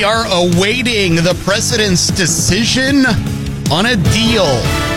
We are awaiting the president's decision on a deal.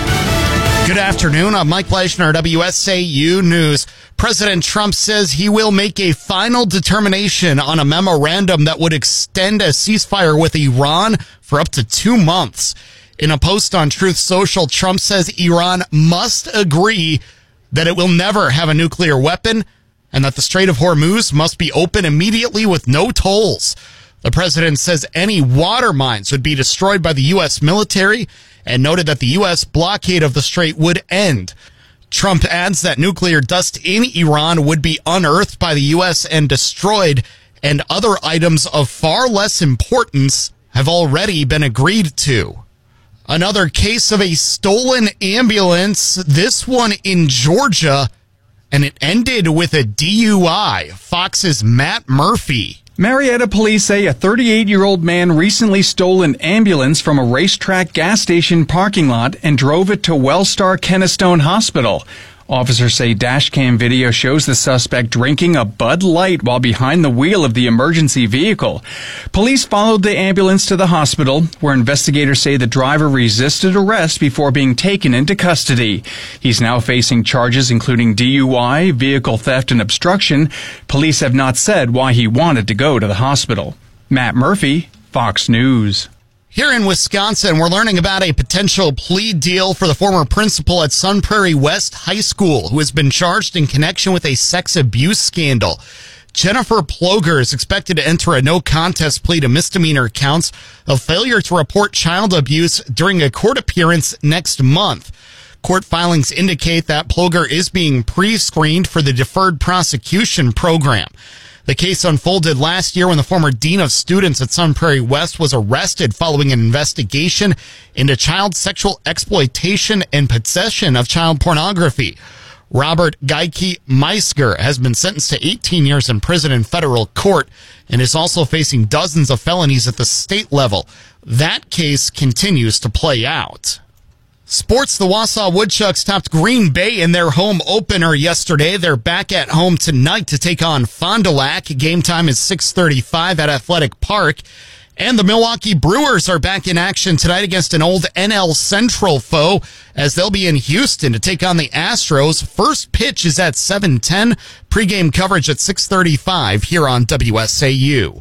Good afternoon. I'm Mike Fleischner, WSAU News. President Trump says he will make a final determination on a memorandum that would extend a ceasefire with Iran for up to 2 months. In a post on Truth Social, Trump says Iran must agree that it will never have a nuclear weapon and that the Strait of Hormuz must be open immediately with no tolls. The president says any water mines would be destroyed by the U.S. military and noted that the U.S. blockade of the strait would end. Trump adds that nuclear dust in Iran would be unearthed by the U.S. and destroyed, and other items of far less importance have already been agreed to. Another case of a stolen ambulance, this one in Georgia, and it ended with a DUI. Fox's Matt Murphy. Marietta police say a 38-year-old man recently stole an ambulance from a racetrack gas station parking lot and drove it to Wellstar Kennestone Hospital. Officers say dashcam video shows the suspect drinking a Bud Light while behind the wheel of the emergency vehicle. Police followed the ambulance to the hospital, where investigators say the driver resisted arrest before being taken into custody. He's now facing charges including DUI, vehicle theft, and obstruction. Police have not said why he wanted to go to the hospital. Matt Murphy, Fox News. Here in Wisconsin, we're learning about a potential plea deal for the former principal at Sun Prairie West High School, who has been charged in connection with a sex abuse scandal. Jennifer Ploger is expected to enter a no-contest plea to misdemeanor counts of failure to report child abuse during a court appearance next month. Court filings indicate that Ploger is being pre-screened for the deferred prosecution program. The case unfolded last year when the former dean of students at Sun Prairie West was arrested following an investigation into child sexual exploitation and possession of child pornography. Robert Geike Meisger has been sentenced to 18 years in prison in federal court and is also facing dozens of felonies at the state level. That case continues to play out. Sports, the Wausau Woodchucks topped Green Bay in their home opener yesterday. They're back at home tonight to take on Fond du Lac. Game time is 6:35 at Athletic Park. And the Milwaukee Brewers are back in action tonight against an old NL Central foe as they'll be in Houston to take on the Astros. First pitch is at 7:10. Pregame coverage at 6:35 here on WSAU.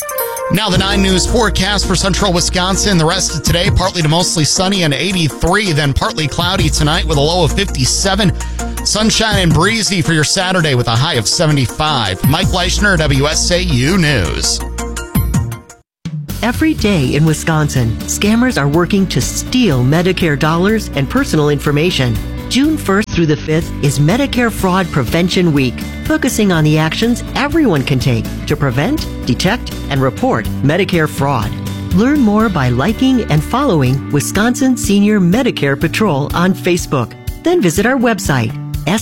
Now the 9 News forecast for central Wisconsin. The rest of today, partly to mostly sunny and 83, then partly cloudy tonight with a low of 57. Sunshine and breezy for your Saturday with a high of 75. Mike Fleischner, WSAU News. Every day in Wisconsin, scammers are working to steal Medicare dollars and personal information. June 1st through the 5th is Medicare Fraud Prevention Week, focusing on the actions everyone can take to prevent, detect, and report Medicare fraud. Learn more by liking and following Wisconsin Senior Medicare Patrol on Facebook. Then visit our website,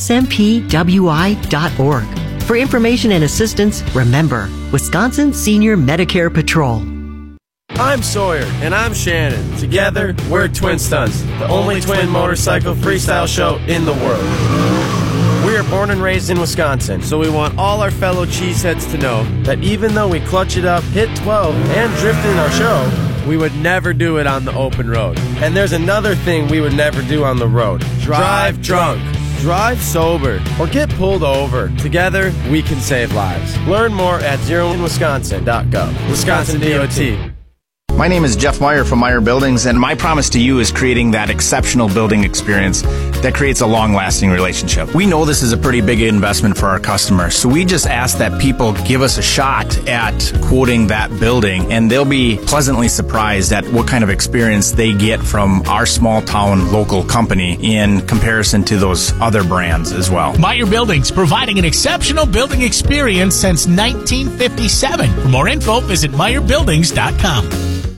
smpwi.org. For information and assistance, remember, Wisconsin Senior Medicare Patrol. I'm Sawyer, and I'm Shannon. Together, we're Twin Stunts, the only twin motorcycle freestyle show in the world. We are born and raised in Wisconsin, so we want all our fellow cheeseheads to know that even though we clutch it up, hit 12, and drift in our show, we would never do it on the open road. And there's another thing we would never do on the road. Drive drunk. Drive sober or get pulled over. Together, we can save lives. Learn more at zeroinwisconsin.gov. Wisconsin DOT. My name is Jeff Meyer from Meyer Buildings, and my promise to you is creating that exceptional building experience that creates a long-lasting relationship. We know this is a pretty big investment for our customers, so we just ask that people give us a shot at quoting that building, and they'll be pleasantly surprised at what kind of experience they get from our small-town local company in comparison to those other brands as well. Meyer Buildings, providing an exceptional building experience since 1957. For more info, visit MeyerBuildings.com.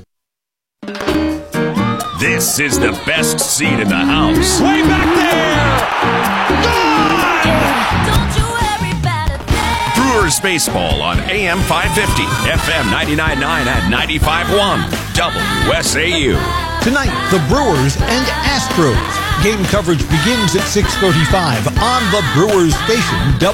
This is the best seat in the house. Way back there! Gone! Brewers baseball on AM 550, FM 99.9 and 95.1, WSAU. Tonight, the Brewers and Astros. Game coverage begins at 6:35 on the Brewers station,